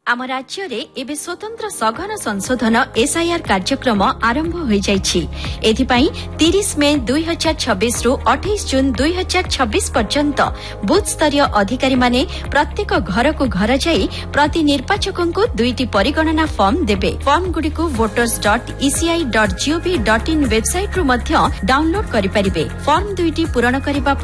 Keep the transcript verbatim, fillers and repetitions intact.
आम राज्य रे एबे स्वतंत्र सघन संशोधन एसआईआर कार्यक्रम आरंभ हो जाइछि। एथिपाई तीस मे दुई हजार छब्बीस रु अट्ठाईस जून दुई हजार छब्बीस पर्यंत बूथ स्तरीय अधिकारी माने प्रत्येक घर को घर जाई प्रति निर्वाचकों को दुईटी परिगणना फॉर्म देबे। फॉर्म गुडी को voters dot ECI dot gov dot in website रु मध्य डाउनलोड करि परिबे। फॉर्म दुईटी पूरण करिबा